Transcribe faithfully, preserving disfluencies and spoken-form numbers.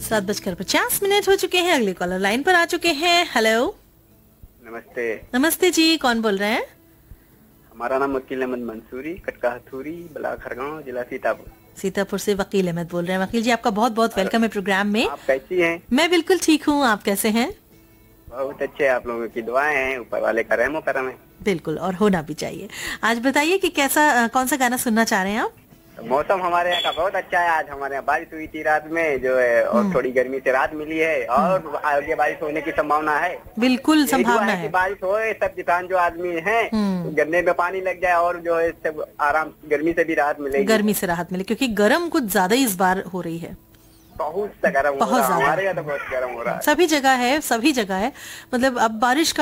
सात बजकर पचास मिनट हो चुके हैं। अगले कॉलर लाइन पर आ चुके हैं। हेलो, नमस्ते। नमस्ते जी, कौन बोल रहे हैं? हमारा नाम वकील अहमद मंसूरी, कटका हथूरी, ब्लॉक खरगांव, जिला सीतापुर। सीतापुर से वकील अहमद बोल रहे हैं। वकील जी, आपका बहुत बहुत वेलकम है प्रोग्राम में। आप कैसी हैं? मैं बिल्कुल ठीक हूँ, आप कैसे हैं? बहुत अच्छे, आप लोगों की दुआएं हैं, ऊपर वाले का रहमो करम है। बिल्कुल, और होना भी चाहिए। आज बताइए कि कैसा, कौन सा गाना सुनना चाह रहे हैं आप? मौसम हमारे यहाँ का बहुत अच्छा है। आज हमारे यहाँ बारिश हुई थी रात में जो है, और थोड़ी गर्मी से राहत मिली है, और आगे बारिश होने की संभावना है। बिल्कुल यही दुआ संभावना है कि है। बारिश होए, सब किसान जो आदमी हैं हम्म। गन्ने में पानी लग जाए, और जो है सब आराम, गर्मी से भी राहत मिलेगी। गर्मी से राहत मिले, क्योंकि गर्म कुछ ज्यादा ही इस बार हो रही है। बहुत सा गर्म हो बहुत रहा है, ज्यादा। हमारे यहाँ तो बहुत गर्म हो रहा है। सभी जगह है, सभी जगह है। मतलब अब बारिश का